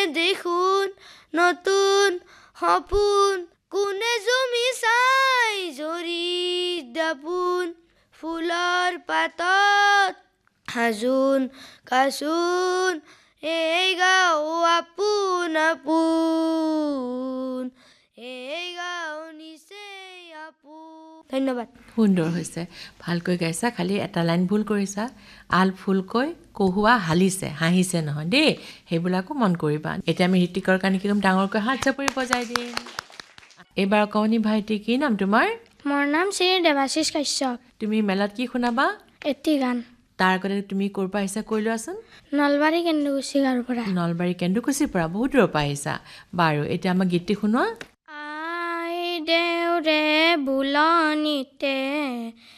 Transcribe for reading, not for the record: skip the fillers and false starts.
দেখোন নতুন সপোন কোনে জুমি চাই জৰিত দাপোন ফুলৰ পাতত হাজোন কাচোন এই গাঁও আপোন আপোন এই গাঁও নিচেই আপোন ধন্যবাদ সুন্দৰ হৈছে ভালকৈ গাইছা খালি এটা লাইন ভুল কৰিছা আল ফুলকৈ কহুৱা হালিছে হাঁহিছে নহয় দেই সেইবিলাকো মন কৰিবা এতিয়া আমি ঋতিকৰ কাৰণে কিমান ডাঙৰকৈ হাত চাপৰি বজাই দিম এইবাৰ কওনি ভাইটি কি নাম তোমাৰ মোৰ নাম শ্ৰী দেৱাশিষ কাশ্যপ তুমি মেলাত কি শুনাবা এটি গান তাৰ আগতে তুমি ক'ৰ পৰা আহিছা কৈ লোৱাচোন নলবাৰী কেন্দুকুছি গাঁৱৰ পৰা নলবাৰী কেন্দুকুছিৰ পৰা বহুত দূৰৰ পৰা আহিছা বাৰু এতিয়া আমাক গীতটি শুনোৱা আই দেউৰে বুলনিতে